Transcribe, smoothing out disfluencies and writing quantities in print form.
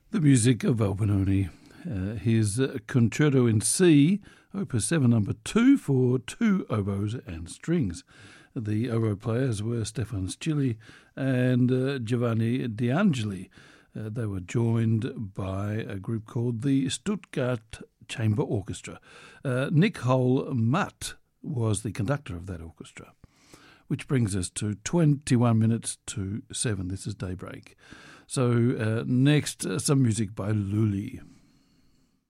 The music of Albinoni. His Concerto in C, Opus 7 number 2 for two oboes and strings. The oboe players were Stefan Scilli and Giovanni De Angeli. They were joined by a group called the Stuttgart Chamber Orchestra. Nick Hole-Matt was the conductor of that orchestra. Which brings us to 21 minutes to 7. This is Daybreak. So next, some music by Lully.